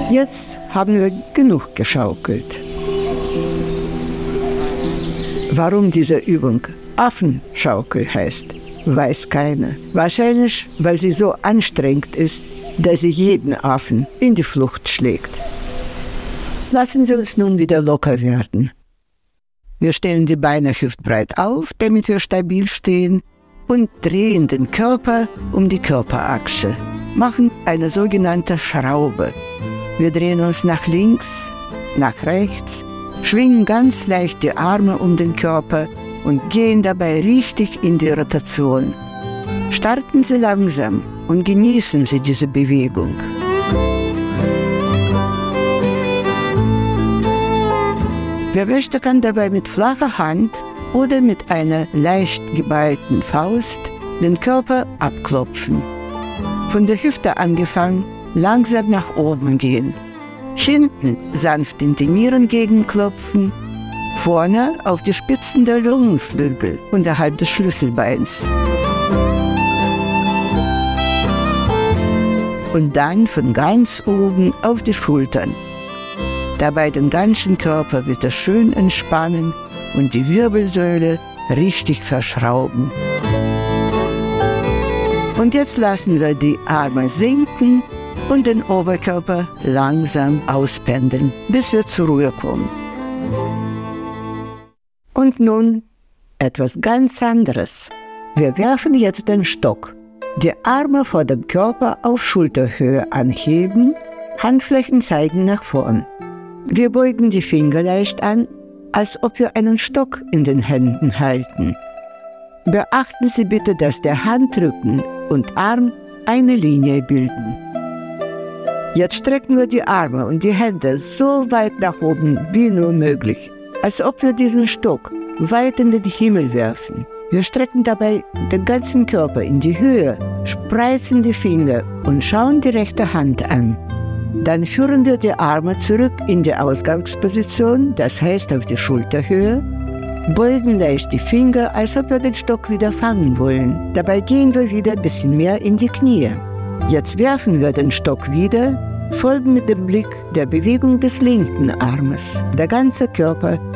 Jetzt haben wir genug geschaukelt. Warum diese Übung Affenschaukel heißt, weiß keiner. Wahrscheinlich, weil sie so anstrengend ist, dass sie jeden Affen in die Flucht schlägt. Lassen Sie uns nun wieder locker werden. Wir stellen die Beine hüftbreit auf, damit wir stabil stehen, und drehen den Körper um die Körperachse, machen eine sogenannte Schraube. Wir drehen uns nach links, nach rechts, schwingen ganz leicht die Arme um den Körper und gehen dabei richtig in die Rotation. Starten Sie langsam und genießen Sie diese Bewegung. Wer möchte, kann dabei mit flacher Hand oder mit einer leicht geballten Faust den Körper abklopfen. Von der Hüfte angefangen, langsam nach oben gehen. Hinten sanft in die Nierengegend klopfen, vorne auf die Spitzen der Lungenflügel unterhalb des Schlüsselbeins. Und dann von ganz oben auf die Schultern. Dabei den ganzen Körper wieder schön entspannen und die Wirbelsäule richtig verschrauben. Und jetzt lassen wir die Arme sinken und den Oberkörper langsam auspendeln, bis wir zur Ruhe kommen. Und nun etwas ganz anderes. Wir werfen jetzt den Stock. Die Arme vor dem Körper auf Schulterhöhe anheben, Handflächen zeigen nach vorn. Wir beugen die Finger leicht an, als ob wir einen Stock in den Händen halten. Beachten Sie bitte, dass der Handrücken und Arm eine Linie bilden. Jetzt strecken wir die Arme und die Hände so weit nach oben wie nur möglich, als ob wir diesen Stock weit in den Himmel werfen. Wir strecken dabei den ganzen Körper in die Höhe, spreizen die Finger und schauen die rechte Hand an. Dann führen wir die Arme zurück in die Ausgangsposition, das heißt auf die Schulterhöhe, beugen leicht die Finger, als ob wir den Stock wieder fangen wollen. Dabei gehen wir wieder ein bisschen mehr in die Knie. Jetzt werfen wir den Stock wieder, folgen mit dem Blick der Bewegung des linken Armes. Der ganze Körper